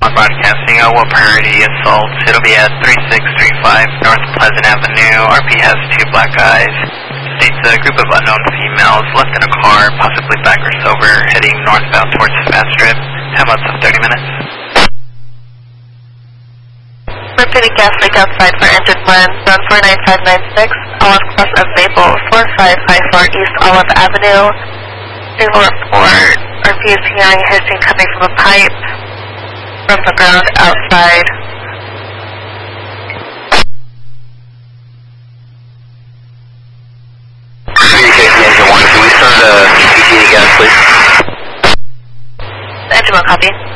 1 broadcasting, what priority assault? It'll be at 3635 North Pleasant Avenue. RP has 2 black eyes. States a group of unknown females left in a car, possibly back or sober, heading northbound towards the Fast Strip. Timelapse of 30 minutes. Repeating gas leak outside for engine 1, run 49596, Olive Cross of Maple, 4554 East Olive Avenue. Naval report, RP is hearing hissing coming from a pipe from the ground outside. Communication engine 1, can we start EPG gas, please? Engine 1, copy.